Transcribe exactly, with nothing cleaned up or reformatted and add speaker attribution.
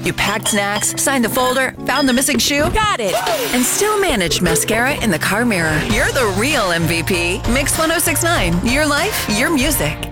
Speaker 1: You packed snacks, signed the folder, found the missing shoe.
Speaker 2: Got it.
Speaker 1: And still managed mascara in the car mirror. You're the real M V P. Mix one oh six point nine. Your life, your music.